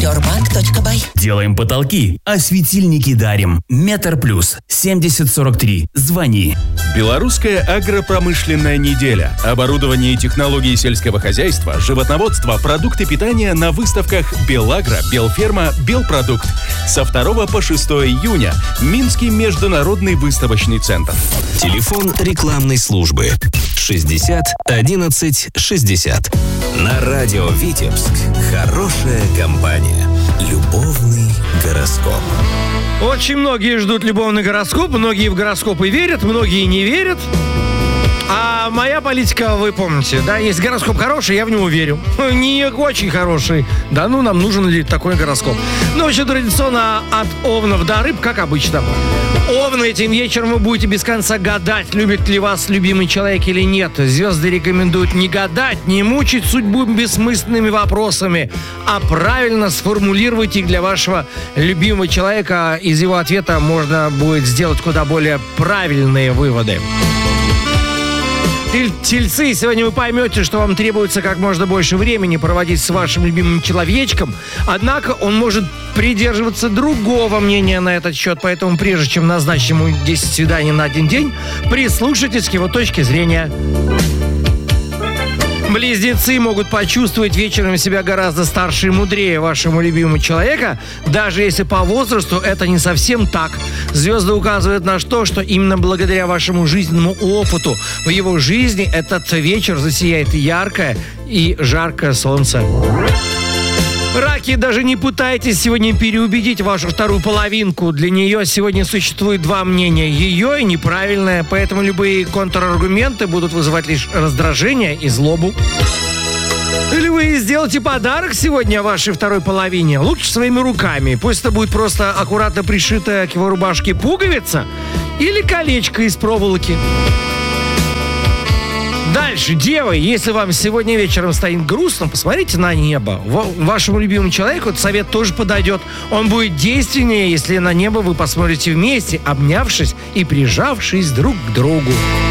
Securbank.by. Делаем потолки, а светильники дарим. Метр плюс 7043. Звони. Белорусская агропромышленная неделя. Оборудование и технологии сельского хозяйства, животноводство, продукты питания на выставках «Белагро», «Белферма», «Белпродукт». Со 2 по 6 июня. Минский международный выставочный центр. Телефон рекламной службы 60 11 60. На радио Витебск. Хорошая компания. Любовный гороскоп. Очень многие ждут любовный гороскоп, многие в гороскопы верят, многие не верят. А моя политика, вы помните, да, есть гороскоп хороший, я в него верю. Не очень хороший. Да ну, нам нужен ли такой гороскоп? Ну, вообще, традиционно от овнов до рыб, как обычно. Овны, этим вечером вы будете без конца гадать, любит ли вас любимый человек или нет. Звезды рекомендуют не гадать, не мучить судьбу бессмысленными вопросами, а правильно сформулировать их для вашего любимого человека. Из его ответа можно будет сделать куда более правильные выводы. Тельцы, сегодня вы поймете, что вам требуется как можно больше времени проводить с вашим любимым человечком, однако он может придерживаться другого мнения на этот счет, поэтому прежде чем назначить ему 10 свиданий на один день, прислушайтесь к его точке зрения. Близнецы могут почувствовать вечером себя гораздо старше и мудрее вашему любимому человека, даже если по возрасту это не совсем так. Звезды указывают на то, что именно благодаря вашему жизненному опыту в его жизни этот вечер засияет яркое и жаркое солнце. Раки, даже не пытайтесь сегодня переубедить вашу вторую половинку. Для нее сегодня существует два мнения. Ее и неправильное. Поэтому любые контраргументы будут вызывать лишь раздражение и злобу. Или вы сделаете подарок сегодня вашей второй половине. Лучше своими руками. Пусть это будет просто аккуратно пришитая к его рубашке пуговица или колечко из проволоки. Дальше, девы, если вам сегодня вечером станет грустно, посмотрите на небо. Вашему любимому человеку этот совет тоже подойдет. Он будет действеннее, если на небо вы посмотрите вместе, обнявшись и прижавшись друг к другу.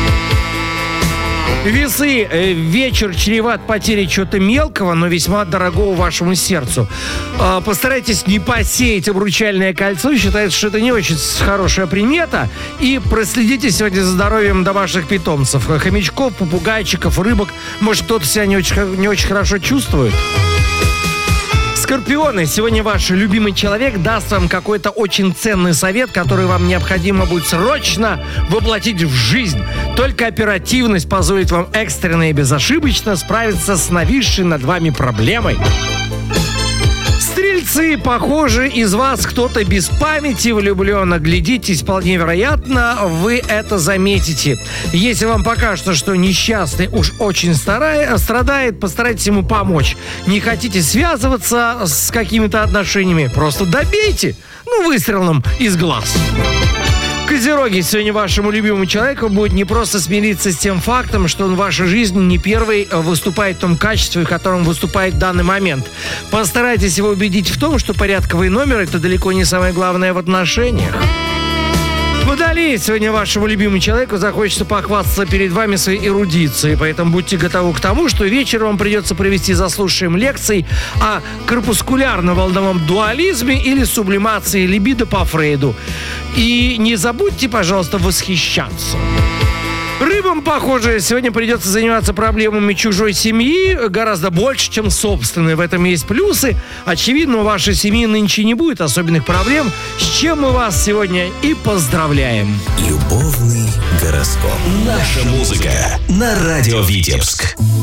Весы, вечер чреват потерей чего-то мелкого, но весьма дорогого вашему сердцу. Постарайтесь не посеять обручальное кольцо, считается, что это не очень хорошая примета. И проследите сегодня за здоровьем домашних питомцев. Хомячков, попугайчиков, рыбок. Может, кто-то себя не очень хорошо чувствует. Скорпионы, сегодня ваш любимый человек даст вам какой-то очень ценный совет, который вам необходимо будет срочно воплотить в жизнь. Только оперативность позволит вам экстренно и безошибочно справиться с нависшей над вами проблемой. Стрельцы, похоже, из вас кто-то без памяти влюблен. Глядитесь, вполне вероятно, вы это заметите. Если вам покажется, что несчастный уж очень страдает, постарайтесь ему помочь. Не хотите связываться с какими-то отношениями, просто добейте, выстрелом из глаз. Козероги, сегодня вашему любимому человеку будет не просто смириться с тем фактом, что он в вашей жизни не первый выступает в том качестве, в котором выступает в данный момент. Постарайтесь его убедить в том, что порядковый номер – это далеко не самое главное в отношениях. Водолеи, сегодня вашему любимому человеку захочется похвастаться перед вами своей эрудицией, поэтому будьте готовы к тому, что вечером вам придется провести за слушанием лекций о корпускулярно-волновом дуализме или сублимации либидо по Фрейду. И не забудьте, пожалуйста, восхищаться. Рыбам, похоже, сегодня придется заниматься проблемами чужой семьи гораздо больше, чем собственной. В этом есть плюсы. Очевидно, у вашей семьи нынче не будет особенных проблем, с чем мы вас сегодня и поздравляем. Любовный гороскоп. Наша музыка на радио Витебск.